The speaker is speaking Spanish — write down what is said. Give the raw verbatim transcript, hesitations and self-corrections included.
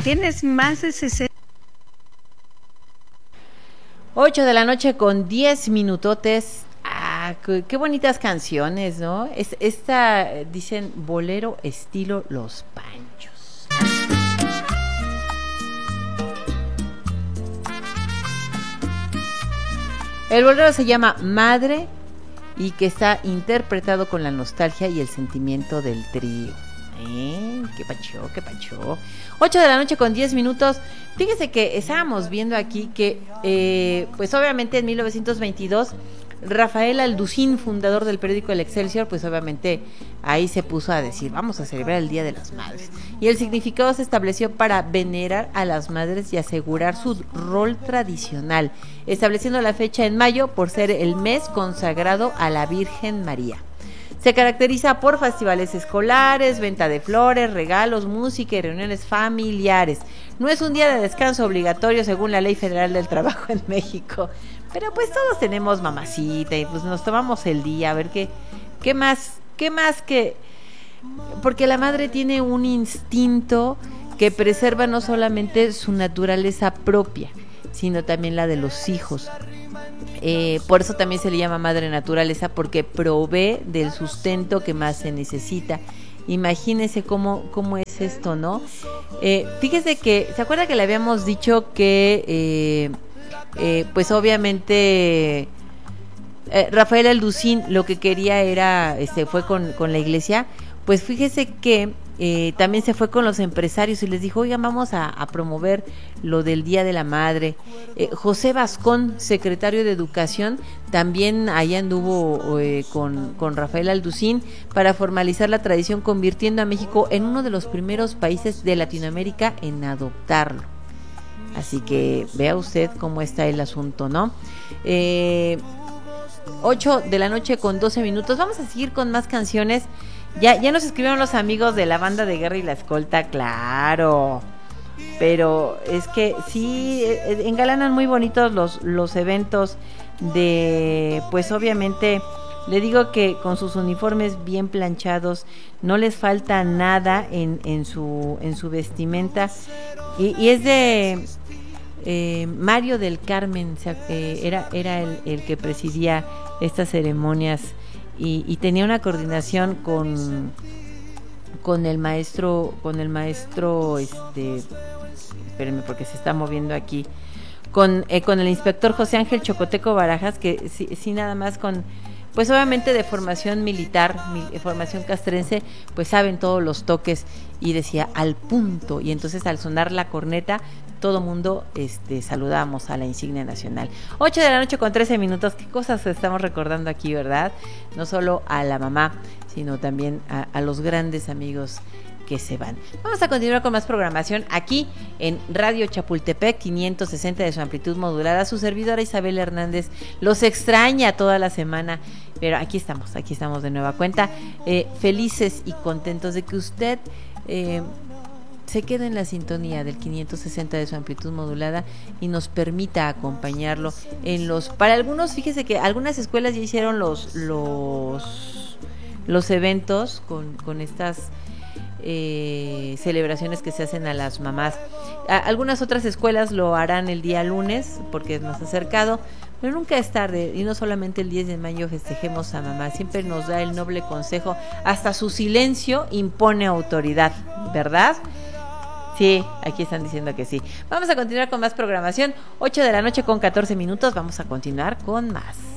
tienes más de sesenta. ocho de la noche con diez minutotes. Ah, qué, qué bonitas canciones, ¿no? Es, esta, dicen, bolero estilo Los Panchos. El bolero se llama Madre y que está interpretado con la nostalgia y el sentimiento del trío. ¿Eh? Qué pacho, qué pacho. ocho de la noche con diez minutos. Fíjese que estábamos viendo aquí que, eh, pues obviamente en mil novecientos veintidós, Rafael Alducín, fundador del periódico El Excelsior, pues obviamente ahí se puso a decir, vamos a celebrar el Día de las Madres. Y el significado se estableció para venerar a las madres y asegurar su rol tradicional, estableciendo la fecha en mayo por ser el mes consagrado a la Virgen María. Se caracteriza por festivales escolares, venta de flores, regalos, música y reuniones familiares. No es un día de descanso obligatorio según la Ley Federal del Trabajo en México. Pero pues todos tenemos mamacita y pues nos tomamos el día a ver qué, qué más, qué más que... Porque la madre tiene un instinto que preserva no solamente su naturaleza propia, sino también la de los hijos. Eh, por eso también se le llama madre naturaleza, porque provee del sustento que más se necesita. Imagínese cómo, cómo es esto, ¿no? Eh, fíjese que, ¿se acuerda que le habíamos dicho que, eh, eh, pues obviamente, eh, Rafael Alducín lo que quería era, este, fue con, con la iglesia? Pues fíjese que eh, también se fue con los empresarios y les dijo, oigan, vamos a, a promover lo del Día de la Madre. Eh, José Vascón, secretario de Educación, también allá anduvo eh, con, con Rafael Alducín para formalizar la tradición, convirtiendo a México en uno de los primeros países de Latinoamérica en adoptarlo. Así que vea usted cómo está el asunto, ¿no? Eh, ocho de la noche con doce minutos. Vamos a seguir con más canciones. Ya, ya nos escribieron los amigos de la banda de Guerra y la Escolta, claro. Pero es que sí, engalanan muy bonitos los, los eventos de, pues obviamente, le digo que con sus uniformes bien planchados, no les falta nada en, en su, en su vestimenta. Y, y es de eh, Mario del Carmen, o sea, eh, era, era el, el que presidía estas ceremonias. Y, y tenía una coordinación con con el maestro con el maestro este espérenme porque se está moviendo aquí con eh, con el inspector José Ángel Chocoteco Barajas, que sí, sí nada más con, pues obviamente de formación militar, mi, formación castrense, pues saben todos los toques, y decía al punto, y entonces al sonar la corneta todo mundo este, saludamos a la insignia nacional. ocho de la noche con trece minutos. Qué cosas estamos recordando aquí, ¿verdad? No solo a la mamá, sino también a, a los grandes amigos que se van. Vamos a continuar con más programación aquí en Radio Chapultepec quinientos sesenta de su amplitud modulada. Su servidora Isabel Hernández los extraña toda la semana, pero aquí estamos, aquí estamos de nueva cuenta, eh, felices y contentos de que usted eh, se quede en la sintonía del quinientos sesenta de su amplitud modulada y nos permita acompañarlo en los, para algunos, fíjese que algunas escuelas ya hicieron los los los eventos con, con estas eh, celebraciones que se hacen a las mamás. A, algunas otras escuelas lo harán el día lunes porque es más acercado, pero nunca es tarde, y no solamente el diez de mayo festejemos a mamá, siempre nos da el noble consejo, hasta su silencio impone autoridad, ¿verdad? Sí, aquí están diciendo que sí. Vamos a continuar con más programación. ocho de la noche con catorce minutos. Vamos a continuar con más.